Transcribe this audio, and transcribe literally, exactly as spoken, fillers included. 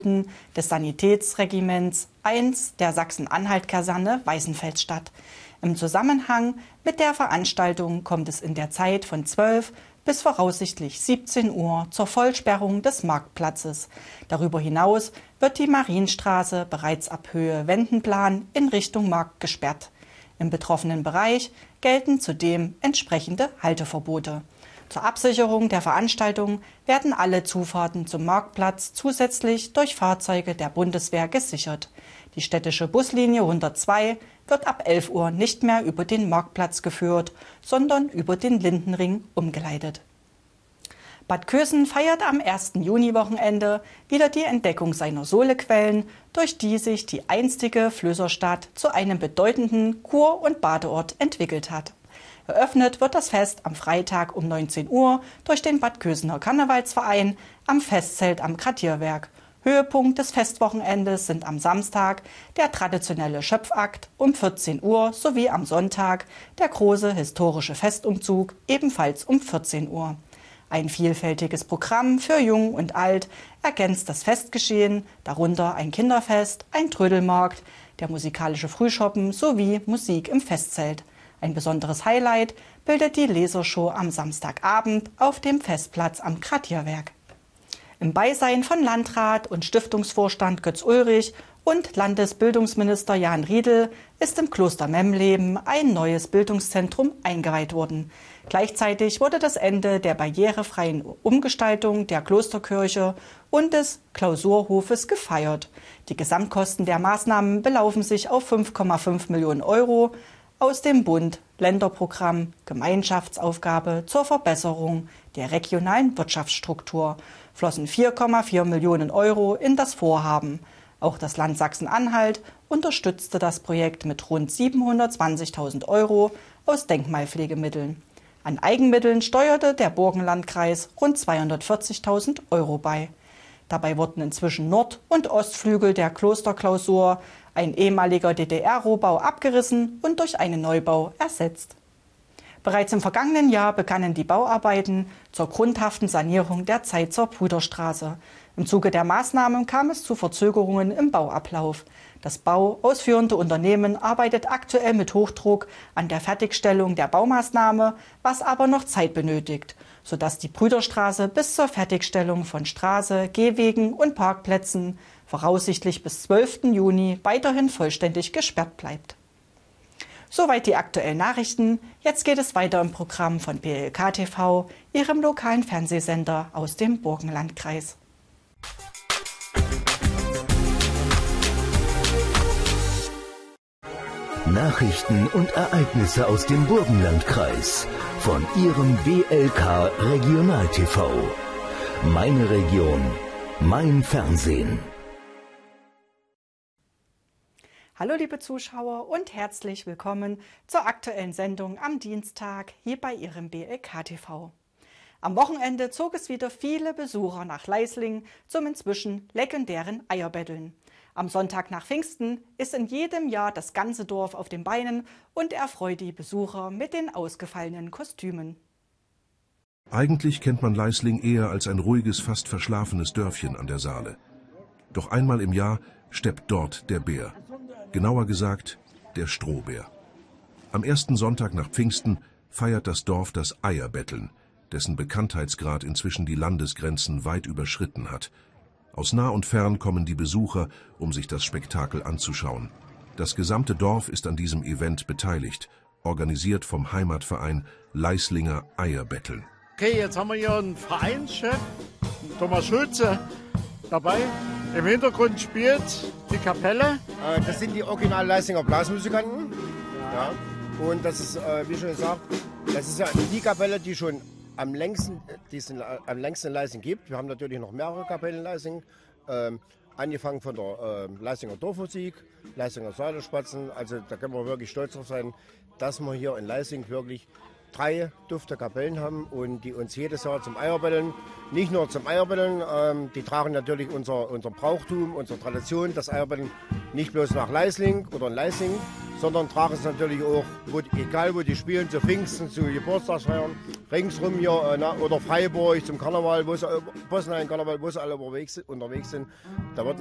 des Sanitätsregiments eins der Sachsen-Anhalt-Kaserne Weißenfels statt. Im Zusammenhang mit der Veranstaltung kommt es in der Zeit von zwölf bis voraussichtlich siebzehn Uhr zur Vollsperrung des Marktplatzes. Darüber hinaus wird die Marienstraße bereits ab Höhe Wendenplan in Richtung Markt gesperrt. Im betroffenen Bereich gelten zudem entsprechende Halteverbote. Zur Absicherung der Veranstaltung werden alle Zufahrten zum Marktplatz zusätzlich durch Fahrzeuge der Bundeswehr gesichert. Die städtische Buslinie hundertzwei wird ab elf Uhr nicht mehr über den Marktplatz geführt, sondern über den Lindenring umgeleitet. Bad Kösen feiert am ersten Juni-Wochenende wieder die Entdeckung seiner Sohlequellen, durch die sich die einstige Flößerstadt zu einem bedeutenden Kur- und Badeort entwickelt hat. Eröffnet wird das Fest am Freitag um neunzehn Uhr durch den Bad Kösener Karnevalsverein am Festzelt am Quartierwerk. Höhepunkt des Festwochenendes sind am Samstag der traditionelle Schöpfakt um vierzehn Uhr sowie am Sonntag der große historische Festumzug ebenfalls um vierzehn Uhr. Ein vielfältiges Programm für Jung und Alt ergänzt das Festgeschehen, darunter ein Kinderfest, ein Trödelmarkt, der musikalische Frühschoppen sowie Musik im Festzelt. Ein besonderes Highlight bildet die Lasershow am Samstagabend auf dem Festplatz am Quartierwerk. Im Beisein von Landrat und Stiftungsvorstand Götz Ulrich und Landesbildungsminister Jan Riedel ist im Kloster Memleben ein neues Bildungszentrum eingeweiht worden. Gleichzeitig wurde das Ende der barrierefreien Umgestaltung der Klosterkirche und des Klausurhofes gefeiert. Die Gesamtkosten der Maßnahmen belaufen sich auf fünf Komma fünf Millionen Euro aus dem Bund-Länder-Programm Gemeinschaftsaufgabe zur Verbesserung der regionalen Wirtschaftsstruktur flossen vier Komma vier Millionen Euro in das Vorhaben. Auch das Land Sachsen-Anhalt unterstützte das Projekt mit rund siebenhundertzwanzigtausend Euro aus Denkmalpflegemitteln. An Eigenmitteln steuerte der Burgenlandkreis rund zweihundertvierzigtausend Euro bei. Dabei wurden inzwischen Nord- und Ostflügel der Klosterklausur, ein ehemaliger D D R-Rohbau, abgerissen und durch einen Neubau ersetzt. Bereits im vergangenen Jahr begannen die Bauarbeiten zur grundhaften Sanierung der Zeitzer Brüderstraße. Im Zuge der Maßnahmen kam es zu Verzögerungen im Bauablauf. Das bauausführende Unternehmen arbeitet aktuell mit Hochdruck an der Fertigstellung der Baumaßnahme, was aber noch Zeit benötigt, sodass die Brüderstraße bis zur Fertigstellung von Straße, Gehwegen und Parkplätzen voraussichtlich bis zwölften Juni weiterhin vollständig gesperrt bleibt. Soweit die aktuellen Nachrichten. Jetzt geht es weiter im Programm von B L K T V, Ihrem lokalen Fernsehsender aus dem Burgenlandkreis. Nachrichten und Ereignisse aus dem Burgenlandkreis von Ihrem B L K Regional T V. Meine Region, mein Fernsehen. Hallo liebe Zuschauer und herzlich willkommen zur aktuellen Sendung am Dienstag hier bei Ihrem B L K T V. Am Wochenende zog es wieder viele Besucher nach Leisling zum inzwischen legendären Eierbetteln. Am Sonntag nach Pfingsten ist in jedem Jahr das ganze Dorf auf den Beinen und erfreut die Besucher mit den ausgefallenen Kostümen. Eigentlich kennt man Leisling eher als ein ruhiges, fast verschlafenes Dörfchen an der Saale. Doch einmal im Jahr steppt dort der Bär. Genauer gesagt, der Strohbär. Am ersten Sonntag nach Pfingsten feiert das Dorf das Eierbetteln, dessen Bekanntheitsgrad inzwischen die Landesgrenzen weit überschritten hat. Aus nah und fern kommen die Besucher, um sich das Spektakel anzuschauen. Das gesamte Dorf ist an diesem Event beteiligt, organisiert vom Heimatverein Leislinger Eierbetteln. Okay, jetzt haben wir hier einen Vereinschef, Thomas Schulze, dabei. Im Hintergrund spielt die Kapelle. Das sind die original Leisinger Blasmusikanten. Ja. Und das ist, wie schon gesagt, das ist ja die Kapelle, die schon am längsten, die es am längsten in Leising gibt. Wir haben natürlich noch mehrere Kapellen in Leising. Ähm, angefangen von der äh, Leisinger Dorfmusik, Leisinger Säulespatzen. Also da können wir wirklich stolz drauf sein, dass wir hier in Leising wirklich drei dufte Kapellen haben und die uns jedes Jahr zum Eierbetteln, nicht nur zum Eierbetteln, ähm, die tragen natürlich unser, unser Brauchtum, unsere Tradition, das Eierbetteln nicht bloß nach Leisling oder in Leisling, sondern tragen es natürlich auch, wo, egal wo die spielen, zu Pfingsten, zu Geburtstagsfeiern, ringsrum hier äh, na, oder Freiburg zum Karneval, wo sie, Bosnien Karneval, wo sie alle unterwegs, unterwegs sind. Da wird